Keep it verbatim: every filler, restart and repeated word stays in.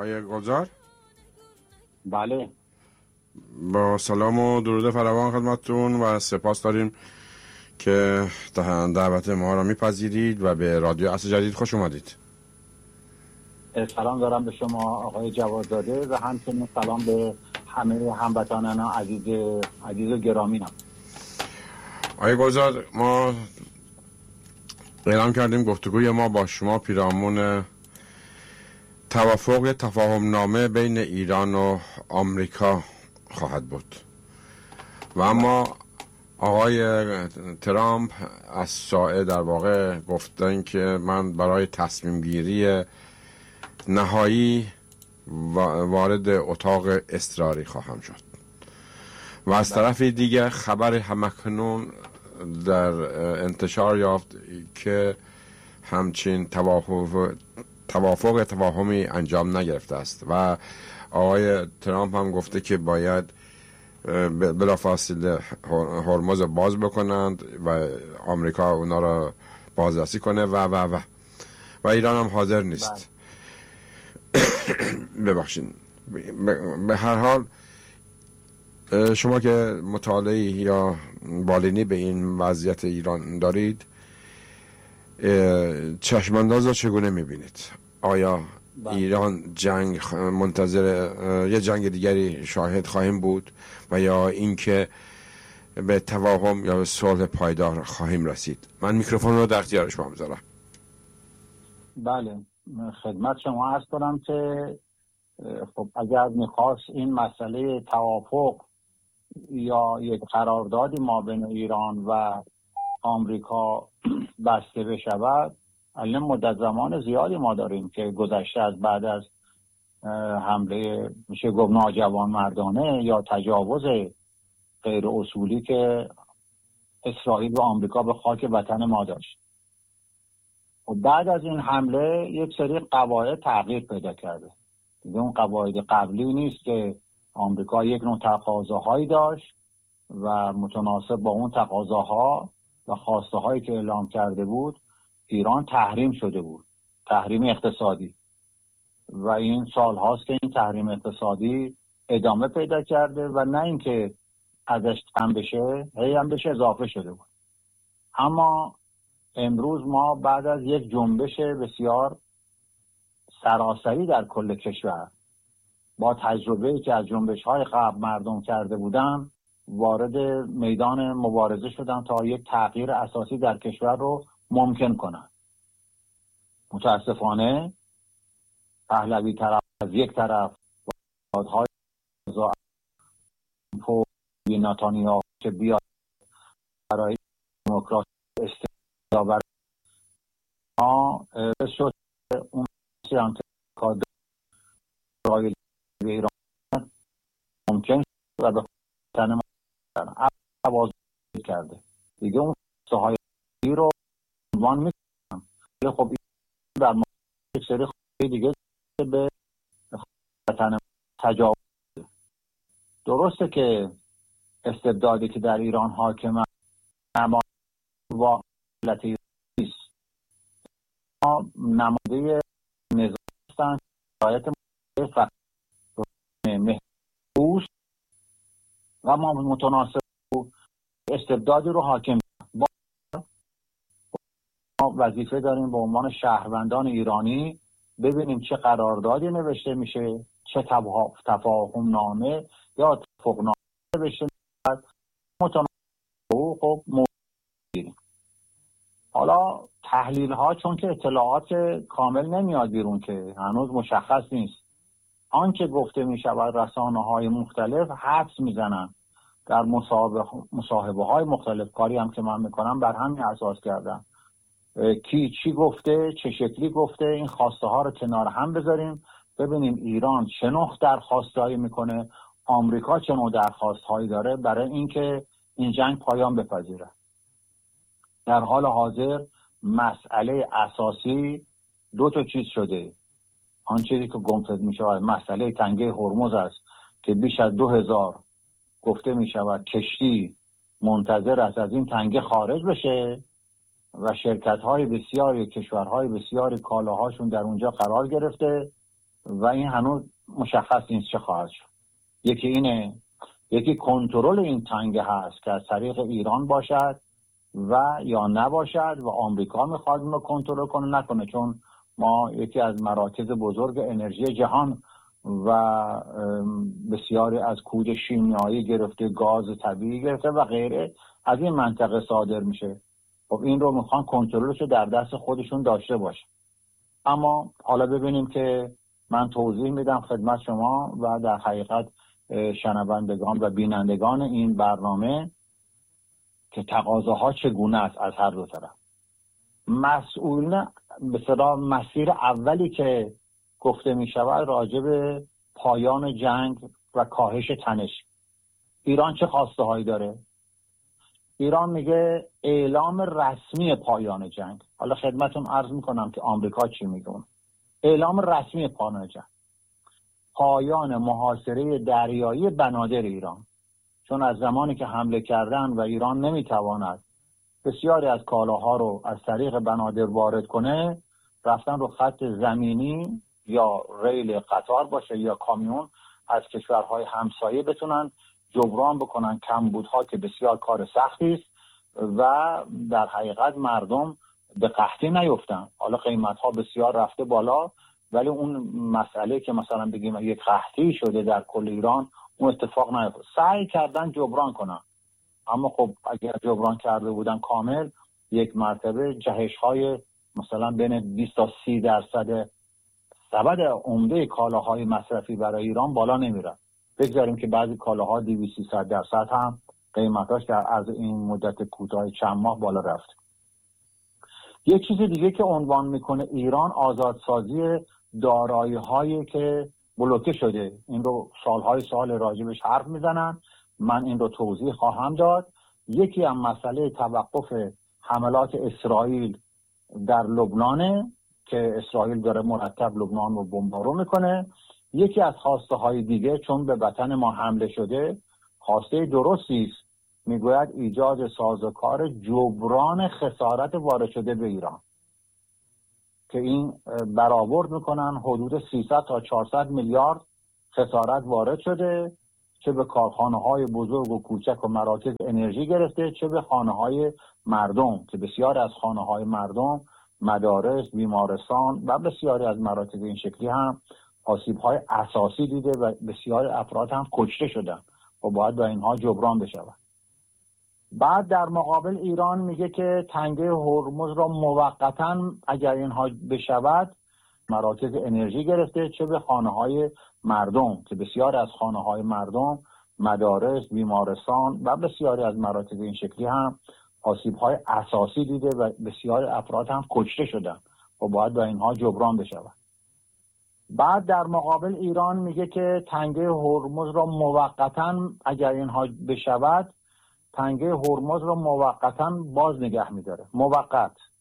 آقای گلزار؟ بله. با سلام و درود فراوان خدمتتون و سپاس داریم که دعوت ما را میپذیرید و به رادیو عصر جدید خوش اومدید. سلام دارم به شما آقای جوادزاده و همچنین سلام به همه هموطنان عزیز عزیز و گرامینم. آقای گلزار، ما اعلام کردیم گفتگوی ما با شما پیرامون توافق تفاهم نامه بین ایران و آمریکا خواهد بود و اما آقای ترامپ از سائه در واقع گفتن که من برای تصمیم گیری نهایی وارد اتاق اضطراری خواهم شد و از طرف دیگه خبر همکنون در انتشار یافت که همچین توافق توافق تفاهمی انجام نگرفته است و آقای ترامپ هم گفته که باید بلافاصله هرمز باز بکنند و آمریکا اونا را بازرسی کنه و و و و ایران هم حاضر نیست. ببخشید. به هر حال شما که مطالعه یا بالینی به این وضعیت ایران دارید، چشمانداز را چگونه میبینید؟ آیا ایران جنگ منتظر یه جنگ دیگری شاهد خواهیم بود و یا اینکه به تفاهم یا به صلح پایدار خواهیم رسید؟ من میکروفون رو در اختیار شما میذارم. بله، خدمت شما عرض کنم که خب اگر میخواست این مسئله توافق یا یک قراردادی ما بین ایران و آمریکا بسته بشود، الان مدت زمان زیادی ما داریم که گذشته از بعد از حمله میشه گفت ناجوانمردانه یا تجاوز غیر اصولی که اسرائیل و آمریکا به خاک وطن ما داشت. و بعد از این حمله یک سری قواعد تغییر پیدا کرده. دیگه اون قواعد قبلی نیست که آمریکا یک نوع تقاضاهایی داشت و متناسب با اون تقاضاها و خواسته هایی که اعلام کرده بود ایران تحریم شده بود، تحریم اقتصادی، و این سال هاست که این تحریم اقتصادی ادامه پیدا کرده و نه اینکه ازش کم بشه، هی هم بشه اضافه شده بود. اما امروز ما بعد از یک جنبش بسیار سراسری در کل کشور با تجربه‌ای که از جنبش‌های قبل مردم کرده بودن وارد میدان مبارزه شدن تا یک تغییر اساسی در کشور رو ممکن کنن. متاسفانه پهلوی طرف از یک طرف وعده‌های نتانیاهو که بیاد برای دموکراسی استقلال ما شد اون سیانت کادر اسرائیل ایران ممکن و به تن ما عوض کرده. دیگه اون ساهای رو عنوان میکنم. خب در مورد یک سری دیگه به وطن تجاوز. درسته که استبدادی که در ایران حاکمه نماینده و ملت ایران نیست، نماینده نظام هستند شرایط فقط محبوس و ما متناسب استبدادی رو حاکم با ما وظیفه داریم به عنوان شهروندان ایرانی ببینیم چه قراردادی نوشته میشه، چه تفاهم نامه یا توافق نامه نوشته میشه، متناسب خب موضوع. حالا تحلیل ها چون که اطلاعات کامل نمیاد بیرون که هنوز مشخص نیست، آنچه گفته می شود رسانه های مختلف حدس میزنن در مصاحبه های مختلف. کاری هم که من میکنم بر همین اساس کردم کی چی گفته، چه شکلی گفته، این خواسته ها رو کنار هم بذاریم ببینیم ایران چه نوع درخواستایی میکنه، آمریکا چه نوع درخواستهایی داره برای اینکه این جنگ پایان بپذیره. در حال حاضر مسئله اساسی دو تا چیز شده. آن چیزی که گفته می شود مسئله تنگه هرمز است که بیش از دو هزار گفته می شود کشتی منتظر است از این تنگه خارج بشه و شرکت های بسیاری، کشورهای بسیاری کالاهاشون در اونجا قرار گرفته و این هنوز مشخص نیست چه خواهد شد. یکی اینه، یکی کنترل این تنگه هست که از طریق ایران باشد و یا نباشد و آمریکا میخواد اون رو کنترل کنه نکنه، چون ما یکی از مراکز بزرگ انرژی جهان و بسیاری از کود شیمیایی گرفته، گاز طبیعی گرفته و غیره از این منطقه صادر میشه. خب این رو میخوان کنترلش رو در دست خودشون داشته باشه. اما حالا ببینیم که من توضیح میدم خدمت شما و در حقیقت شنوندگان و بینندگان این برنامه که تقاضاها چگونه است از هر دو طرف. مسئولین به اصطلاح مسیر اولی که گفته می شود راجع به پایان جنگ و کاهش تنش. ایران چه خواسته هایی داره؟ ایران میگه اعلام رسمی پایان جنگ. حالا خدمتون عرض میکنم که آمریکا چی میگه. اعلام رسمی پایان جنگ، پایان محاصره دریایی بنادر ایران، چون از زمانی که حمله کردن و ایران نمیتواند بسیاری از کالاها رو از طریق بنادر وارد کنه، رفتن رو خط زمینی یا ریل قطار باشه یا کامیون از کشورهای همسایه بتونن جبران بکنن کمبودها که بسیار کار سختی است و در حقیقت مردم به قحطی نیفتن. حالا قیمتها بسیار رفته بالا، ولی اون مسئله که مثلا بگیم یک قحطی شده در کل ایران، اون اتفاق نیفتاد. سعی کردن جبران کنن، اما خب اگر جبران کرده بودن کامل، یک مرتبه جهش های مثلا بین بیست تا سی درصد سبد عمده کالاهای مصرفی برای ایران بالا نمیره. بگذاریم که بعضی کالاها دویست سیصد درصد هم قیمتاش در عرض این مدت کوتاه چند ماه بالا رفت. یک چیز دیگه که عنوان میکنه ایران، آزادسازی دارایی هایی که بلوکه شده. این رو سالهای سال راجبش حرف میزنن، من این رو توضیح خواهم داد. یکی هم مسئله توقف حملات اسرائیل در لبنان که اسرائیل داره مرتب لبنان رو بمبارون میکنه. یکی از خواسته های دیگه، چون به وطن ما حمله شده، خواسته درستی است، میگوید ایجاد سازوکار جبران خسارت وارد شده به ایران که این برآورد میکنن حدود سیصد تا چهارصد میلیارد خسارت وارد شده، چه به کارخانه های بزرگ و کوچک و مراکز انرژی گرفته، چه به خانه های مردم که بسیاری از خانه های مردم، مدارس، بیمارستان و بسیاری از مراکز این شکلی هم آسیب های اساسی دیده و بسیاری افراد هم کشته شدن و باید با اینها جبران بشود. بعد در مقابل ایران میگه که تنگه هرمز را موقتا اگر اینها بشود، مراکز انرژی گرفته، چه به خانه های مردم که بسیاری از خانه های مردم، مدارس، بیمارستان و بسیاری از مراکز این شکلی هم آسیب های اساسی دیده و بسیاری افراد هم کشته شدن و باید با اینها جبران بشود. بعد در مقابل ایران میگه که تنگه هرمز را موقتا اگر اینها بشود، تنگه هرمز را موقتا باز نگه میداره. موقت